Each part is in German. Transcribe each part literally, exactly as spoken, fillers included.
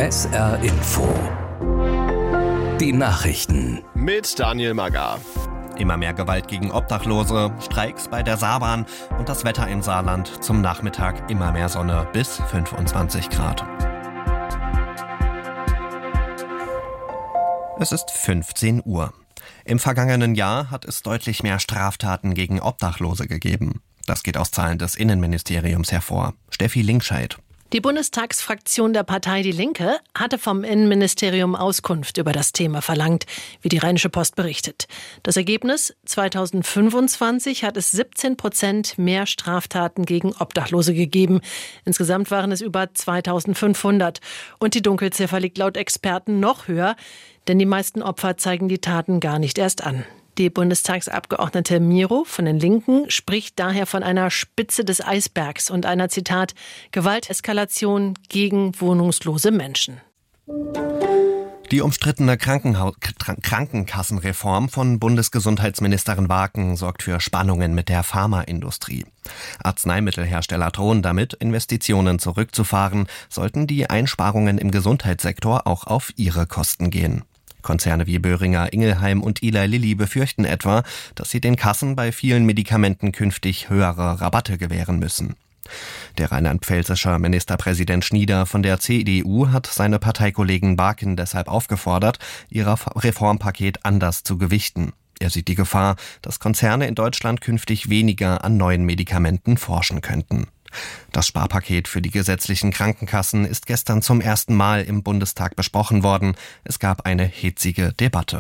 S R Info. Die Nachrichten. Mit Daniel Magar. Immer mehr Gewalt gegen Obdachlose, Streiks bei der Saarbahn und das Wetter im Saarland. Zum Nachmittag immer mehr Sonne bis fünfundzwanzig Grad. Es ist fünfzehn Uhr. Im vergangenen Jahr hat es deutlich mehr Straftaten gegen Obdachlose gegeben. Das geht aus Zahlen des Innenministeriums hervor. Steffi Linkscheid. Die Bundestagsfraktion der Partei Die Linke hatte vom Innenministerium Auskunft über das Thema verlangt, wie die Rheinische Post berichtet. Das Ergebnis: zweitausendfünfundzwanzig hat es siebzehn Prozent mehr Straftaten gegen Obdachlose gegeben. Insgesamt waren es über zweitausendfünfhundert. Und die Dunkelziffer liegt laut Experten noch höher, denn die meisten Opfer zeigen die Taten gar nicht erst an. Die Bundestagsabgeordnete Miro von den Linken spricht daher von einer Spitze des Eisbergs und einer, Zitat, Gewalteskalation gegen wohnungslose Menschen. Die umstrittene Krankenhau- Krankenkassenreform von Bundesgesundheitsministerin Waken sorgt für Spannungen mit der Pharmaindustrie. Arzneimittelhersteller drohen damit, Investitionen zurückzufahren, sollten die Einsparungen im Gesundheitssektor auch auf ihre Kosten gehen. Konzerne wie Boehringer Ingelheim und Eli Lilly befürchten etwa, dass sie den Kassen bei vielen Medikamenten künftig höhere Rabatte gewähren müssen. Der rheinland-pfälzische Ministerpräsident Schnieder von der C D U hat seine Parteikollegen Baken deshalb aufgefordert, ihr Reformpaket anders zu gewichten. Er sieht die Gefahr, dass Konzerne in Deutschland künftig weniger an neuen Medikamenten forschen könnten. Das Sparpaket für die gesetzlichen Krankenkassen ist gestern zum ersten Mal im Bundestag besprochen worden. Es gab eine hitzige Debatte.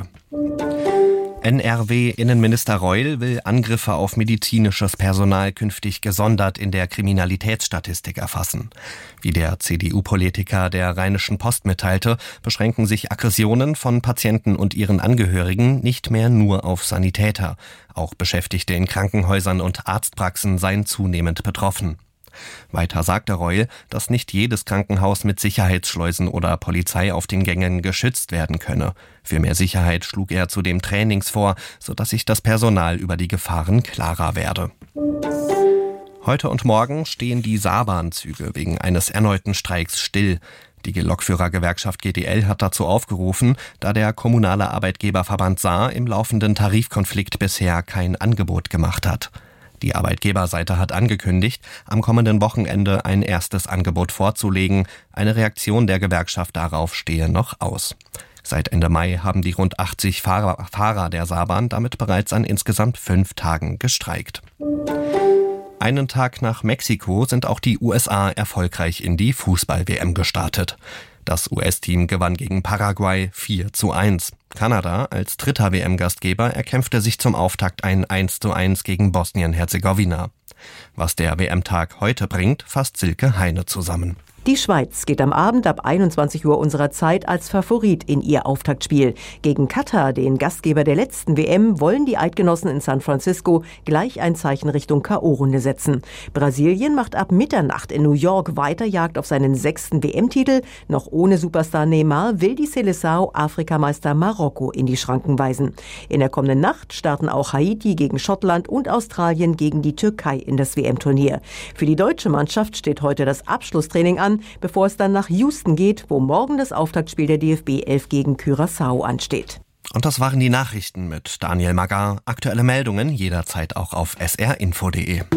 N R W-Innenminister Reul will Angriffe auf medizinisches Personal künftig gesondert in der Kriminalitätsstatistik erfassen. Wie der C D U-Politiker der Rheinischen Post mitteilte, beschränken sich Aggressionen von Patienten und ihren Angehörigen nicht mehr nur auf Sanitäter. Auch Beschäftigte in Krankenhäusern und Arztpraxen seien zunehmend betroffen. Weiter sagte Reul, dass nicht jedes Krankenhaus mit Sicherheitsschleusen oder Polizei auf den Gängen geschützt werden könne. Für mehr Sicherheit schlug er zudem Trainings vor, sodass sich das Personal über die Gefahren klarer werde. Heute und morgen stehen die Saarbahnzüge wegen eines erneuten Streiks still. Die Lokführergewerkschaft G D L hat dazu aufgerufen, da der kommunale Arbeitgeberverband Saar im laufenden Tarifkonflikt bisher kein Angebot gemacht hat. Die Arbeitgeberseite hat angekündigt, am kommenden Wochenende ein erstes Angebot vorzulegen. Eine Reaktion der Gewerkschaft darauf stehe noch aus. Seit Ende Mai haben die rund achtzig Fahrer, Fahrer der Saarbahn damit bereits an insgesamt fünf Tagen gestreikt. Einen Tag nach Mexiko sind auch die U S A erfolgreich in die Fußball-W M gestartet. Das U S-Team gewann gegen Paraguay vier zu eins. Kanada als dritter W M-Gastgeber erkämpfte sich zum Auftakt ein eins zu eins gegen Bosnien-Herzegowina. Was der W M-Tag heute bringt, fasst Silke Heine zusammen. Die Schweiz geht am Abend ab einundzwanzig Uhr unserer Zeit als Favorit in ihr Auftaktspiel. Gegen Katar, den Gastgeber der letzten W M, wollen die Eidgenossen in San Francisco gleich ein Zeichen Richtung K O-Runde setzen. Brasilien macht ab Mitternacht in New York weiter Jagd auf seinen sechsten W M-Titel. Noch ohne Superstar Neymar will die Seleção Afrikameister Marokko in die Schranken weisen. In der kommenden Nacht starten auch Haiti gegen Schottland und Australien gegen die Türkei in das W M-Turnier. Für die deutsche Mannschaft steht heute das Abschlusstraining an, bevor es dann nach Houston geht, wo morgen das Auftaktspiel der D F B elf gegen Curaçao ansteht. Und das waren die Nachrichten mit Daniel Magar. Aktuelle Meldungen jederzeit auch auf s r info punkt d e.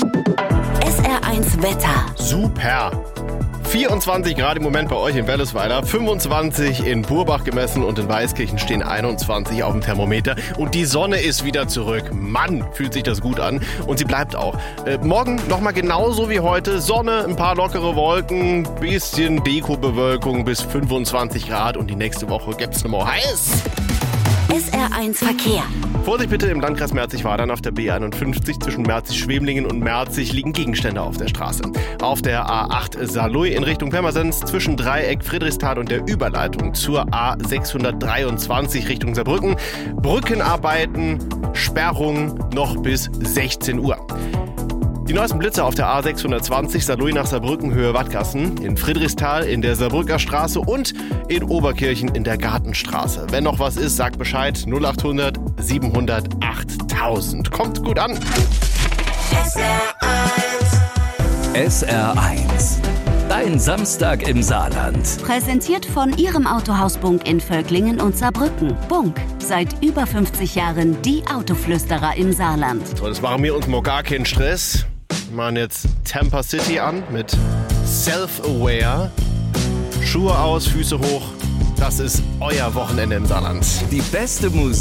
S R eins Wetter. Super. vierundzwanzig Grad im Moment bei euch in Wellesweiler, fünfundzwanzig in Burbach gemessen und in Weißkirchen stehen einundzwanzig auf dem Thermometer. Und die Sonne ist wieder zurück. Mann, fühlt sich das gut an. Und sie bleibt auch. Äh, morgen nochmal genauso wie heute. Sonne, ein paar lockere Wolken, bisschen Dekobewölkung bis fünfundzwanzig Grad. Und die nächste Woche gibt's nochmal heiß. S R eins Verkehr. Vorsicht bitte, im Landkreis Merzig-Wadern auf der B einundfünfzig zwischen Merzig-Schwemlingen und Merzig liegen Gegenstände auf der Straße. Auf der A acht Saarlouis in Richtung Pirmasens zwischen Dreieck Friedrichsthal und der Überleitung zur A sechshundertdreiundzwanzig Richtung Saarbrücken. Brückenarbeiten, Sperrung noch bis sechzehn Uhr. Die neuesten Blitze auf der A sechshundertzwanzig Saarlouis nach Saarbrücken Höhe Wattgassen, in Friedrichsthal in der Saarbrücker Straße und in Oberkirchen in der Gartenstraße. Wenn noch was ist, sagt Bescheid. null achthundert siebenhundert achttausend. Kommt gut an. S R eins. S R eins. Dein Samstag im Saarland. Präsentiert von Ihrem Autohaus Bunk in Völklingen und Saarbrücken. Bunk, seit über fünfzig Jahren die Autoflüsterer im Saarland. So, das machen wir uns mal gar keinen Stress. Wir machen jetzt Tampa City an mit Self-Aware. Schuhe aus, Füße hoch. Das ist euer Wochenende im Saarland. Die beste Musik.